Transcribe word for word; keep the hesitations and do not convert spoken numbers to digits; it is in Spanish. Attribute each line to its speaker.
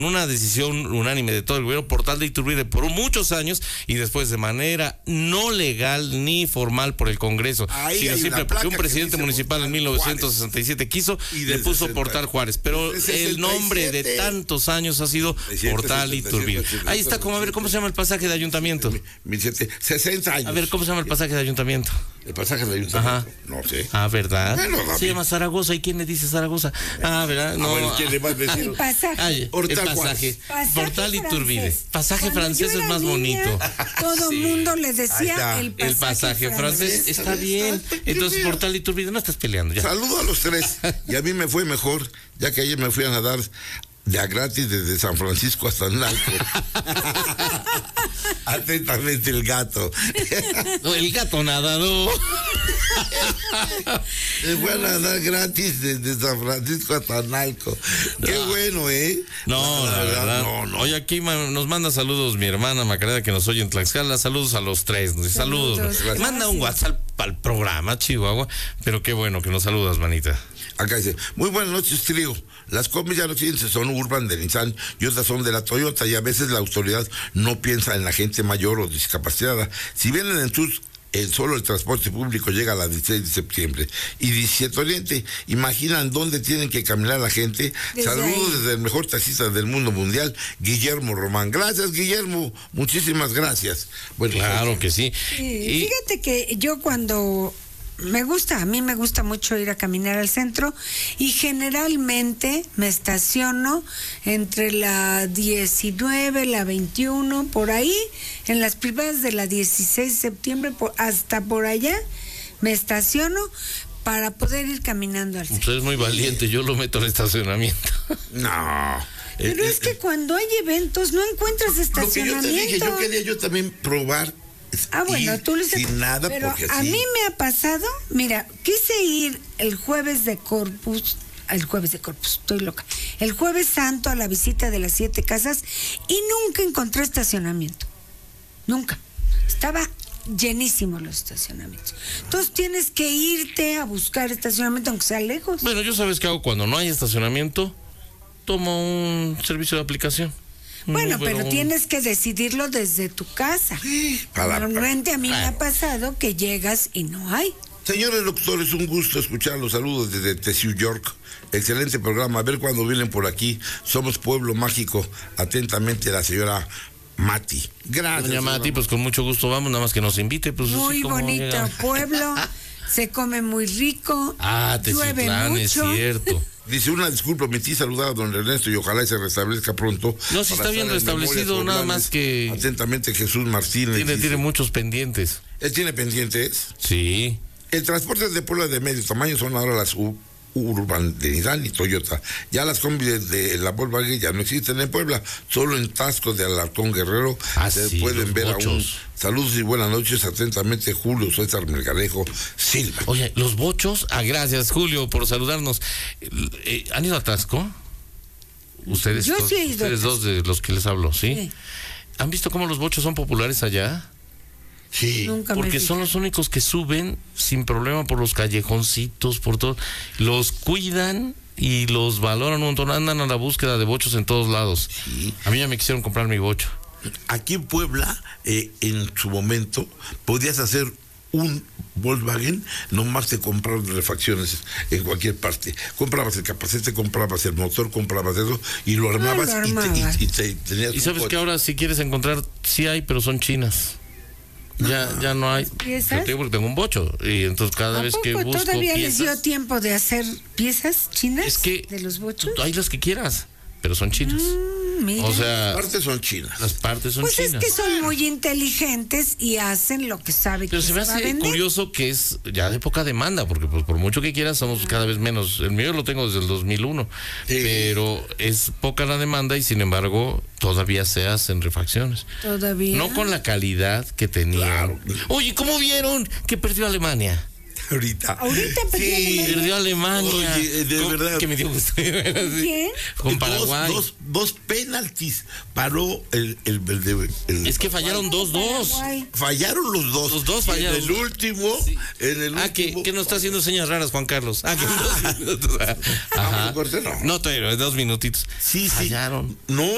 Speaker 1: una decisión unánime de todo el gobierno, Portal de Iturbide por muchos años y después de manera no legal ni formal por el Congreso,
Speaker 2: ahí
Speaker 1: sino siempre porque un presidente municipal en mil novecientos sesenta y siete quiso, le puso sesenta Portal Juárez, pero el nombre de tantos años ha sido Portal Iturbide. Ahí está, como a ver, ¿cómo se llama el pasaje de ayuntamiento?
Speaker 2: sesenta años.
Speaker 1: A ver, ¿cómo se llama el pasaje de ayuntamiento?
Speaker 2: El pasaje de ayuntamiento. Ajá. No sé.
Speaker 1: Ah, ¿verdad?
Speaker 2: Bueno,
Speaker 1: se llama Zaragoza. ¿Y quién le dice Zaragoza? Ah, ¿verdad? No.
Speaker 2: A ver, ¿quién le va a decir?
Speaker 3: El pasaje.
Speaker 1: Ay, el pasaje.
Speaker 3: pasaje
Speaker 1: Portal Iturbide. Pasaje
Speaker 3: Cuando
Speaker 1: francés es más
Speaker 3: niña,
Speaker 1: bonito.
Speaker 3: Todo el sí. mundo le decía el pasaje,
Speaker 1: el pasaje francés. francés. Está bien. Entonces, Portal Iturbide, no estás peleando ya.
Speaker 2: Saludo a los tres. Y a mí me fue mejor, ya que ayer me fui a nadar de a gratis desde San Francisco hasta Nalco. Atentamente el gato.
Speaker 1: No, el gato nadador.
Speaker 2: Me fue a nadar gratis desde San Francisco hasta Nalco. Qué no. bueno, ¿eh?
Speaker 1: No, la, la verdad. verdad. No, no. Oye, aquí nos manda saludos mi hermana Macarena, que nos oye en Tlaxcala. Saludos a los tres. Saludos. saludos. Manda un WhatsApp para el programa, Chihuahua. Pero qué bueno que nos saludas, manita.
Speaker 2: Acá dice, muy buenas noches, trío. Las combis ya no tienen, son Urban de Nissan y otras son de la Toyota, y a veces la autoridad no piensa en la gente mayor o discapacitada. Si vienen en sus, el solo el transporte público llega a la dieciséis de septiembre y diecisiete Oriente, imaginan dónde tienen que caminar la gente. Desde Saludos ahí. Desde el mejor taxista del mundo mundial, Guillermo Román. Gracias, Guillermo, muchísimas gracias.
Speaker 1: Bueno, claro que sí.
Speaker 3: Y fíjate que yo cuando... Me gusta, a mí me gusta mucho ir a caminar al centro y generalmente me estaciono entre la diecinueve, la veintiuno, por ahí, en las privadas de la dieciséis de septiembre, por, hasta por allá, me estaciono para poder ir caminando al centro.
Speaker 1: Usted es muy valiente, yo lo meto al estacionamiento.
Speaker 2: No.
Speaker 3: Pero eh, es que eh, cuando hay eventos no encuentras estacionamiento.
Speaker 2: Lo que yo te dije, yo quería yo también probar.
Speaker 3: Ah, bueno, tú lo
Speaker 2: sin nada,
Speaker 3: pero
Speaker 2: porque
Speaker 3: a
Speaker 2: así...
Speaker 3: mí me ha pasado, mira, quise ir el jueves de Corpus, el jueves de Corpus, estoy loca, el jueves santo a la visita de las siete casas y nunca encontré estacionamiento, nunca, estaba llenísimo los estacionamientos. Entonces tienes que irte a buscar estacionamiento aunque sea lejos.
Speaker 1: Bueno, yo sabes qué hago cuando no hay estacionamiento, tomo un servicio de aplicación.
Speaker 3: Bueno,
Speaker 1: no,
Speaker 3: pero,
Speaker 1: pero
Speaker 3: tienes que decidirlo desde tu casa. Sí, normalmente a mí claro. me ha pasado que llegas y no hay.
Speaker 2: Señores doctores, un gusto escucharlos. Saludos desde Tessiu, York. Excelente programa. A ver cuando vienen por aquí. Somos Pueblo Mágico. Atentamente la señora Mati. Gracias.
Speaker 1: Doña Mati, pues con mucho gusto vamos, nada más que nos invite. Pues,
Speaker 3: muy bonito llega. Pueblo. Se come muy rico.
Speaker 1: Ah, Teciutlán, es cierto.
Speaker 2: Dice, una disculpa, omití saludar a don Ernesto y ojalá se restablezca pronto.
Speaker 1: No, si está bien restablecido, nada más que...
Speaker 2: Atentamente, Jesús Martínez.
Speaker 1: Tiene, tiene muchos pendientes.
Speaker 2: ¿Él tiene pendientes?
Speaker 1: Sí.
Speaker 2: El transporte de Puebla de medio tamaño son ahora las U Urban de Nissan y Toyota. Ya las combis de la Volkswagen ya no existen en Puebla, solo en Tasco de Alarcón Guerrero
Speaker 1: ah,
Speaker 2: se
Speaker 1: sí,
Speaker 2: pueden ver
Speaker 1: bochos.
Speaker 2: aún. Saludos y buenas noches, atentamente Julio César Melgarejo Silva.
Speaker 1: Oye, los bochos, ah, gracias Julio por saludarnos. Eh, ¿Han ido a Tasco? Ustedes,
Speaker 3: Yo
Speaker 1: dos,
Speaker 3: sí he ido
Speaker 1: ustedes dos de los que les hablo, ¿sí? sí. ¿Han visto cómo los bochos son populares allá?
Speaker 2: Sí,
Speaker 3: Nunca
Speaker 1: porque son los únicos que suben sin problema por los callejoncitos, por todo, los cuidan y los valoran un montón, andan a la búsqueda de bochos en todos lados.
Speaker 2: Sí.
Speaker 1: A mí ya me quisieron comprar mi bocho.
Speaker 2: Aquí en Puebla, eh, en su momento, podías hacer un Volkswagen, nomás te compraron refacciones en cualquier parte. Comprabas el capacete, comprabas el motor, comprabas eso y lo armabas,
Speaker 3: no, lo
Speaker 2: y,
Speaker 3: armabas.
Speaker 2: te, y, y te tenías.
Speaker 1: Y sabes que ahora si quieres encontrar, sí hay, pero son chinas. Ya, ya no hay.
Speaker 3: ¿Piezas?
Speaker 1: Yo tengo un bocho y entonces cada vez que busco
Speaker 3: ¿Todavía
Speaker 1: piezas,
Speaker 3: les dio tiempo de hacer piezas chinas?
Speaker 1: Es que
Speaker 3: de los bochos.
Speaker 1: Hay las que quieras, pero son chinas.
Speaker 3: Mm, mira.
Speaker 1: O sea,
Speaker 2: las partes son chinas.
Speaker 1: Las partes son
Speaker 3: pues
Speaker 1: chinas.
Speaker 3: Pues es que son muy inteligentes y hacen lo que saben.
Speaker 1: Pero
Speaker 3: que
Speaker 1: se me
Speaker 3: se
Speaker 1: hace curioso que es ya de poca demanda, porque pues por mucho que quieras somos cada vez menos. El mío lo tengo desde el dos mil uno, sí. Pero es poca la demanda y sin embargo todavía se hacen refacciones.
Speaker 3: Todavía.
Speaker 1: No con la calidad que tenían. Claro. Oye, ¿cómo vieron que perdió Alemania?
Speaker 2: Ahorita.
Speaker 3: Ahorita perdió
Speaker 1: sí,
Speaker 3: Alemania.
Speaker 1: Perdió Alemania.
Speaker 2: Oye, de
Speaker 1: ¿Cómo?
Speaker 2: verdad.
Speaker 1: Que me dio gusto.
Speaker 3: ¿Quién?
Speaker 1: Con Paraguay.
Speaker 2: Dos, dos, dos penaltis paró el, el, el, el, el
Speaker 1: Es que fallaron dos, dos.
Speaker 2: Fallaron los dos.
Speaker 1: Los dos fallaron.
Speaker 2: En el último. Sí. En el
Speaker 1: ah,
Speaker 2: último.
Speaker 1: que, que nos está haciendo señas raras, Juan Carlos. Ah, que
Speaker 2: ah.
Speaker 1: en dos minutos. Ajá.
Speaker 2: No, no,
Speaker 1: no, todavía, dos minutitos.
Speaker 2: Sí,
Speaker 1: fallaron.
Speaker 2: Sí. No.